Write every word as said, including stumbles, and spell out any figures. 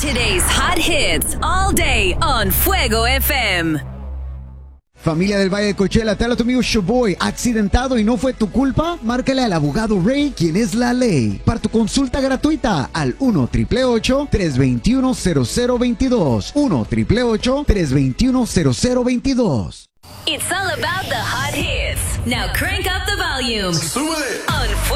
Today's hot hits all day on Fuego F M. Familia del Valle de Coachella, te habla tu amigo Showboy. ¿Accidentado y no fue tu culpa? Márcale al abogado Ray, quien es la ley. Para tu consulta gratuita al uno, ocho ocho ocho, tres dos uno, cero cero dos dos. uno, ocho ocho ocho, tres dos uno, cero cero dos dos. It's all about the hot hits. Now crank up the volume. Súbele. On Fuego